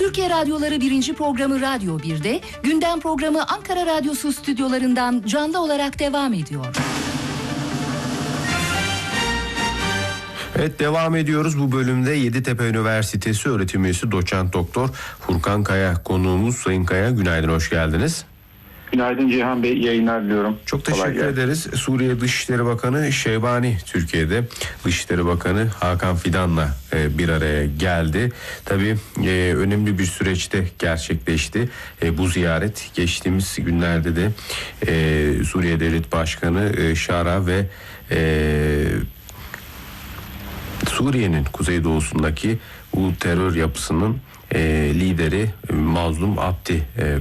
Türkiye Radyoları 1. programı Radyo 1'de, gündem programı Ankara Radyosu stüdyolarından canlı olarak devam ediyor. Evet, devam ediyoruz. Bu bölümde Yeditepe Üniversitesi öğretim üyesi doçent doktor Furkan Kaya konuğumuz. Sayın Kaya, günaydın, hoş geldiniz. Günaydın Cihan Bey, yayınlar diliyorum. Çok teşekkür ederiz. Suriye Dışişleri Bakanı Şeybani Türkiye'de, Dışişleri Bakanı Hakan Fidan'la bir araya geldi. Tabii önemli bir süreçte gerçekleşti. Bu ziyaret geçtiğimiz günlerde de Suriye Devlet Başkanı Şara ve Suriye'nin kuzeydoğusundaki bu terör yapısının lideri Mazlum Abdi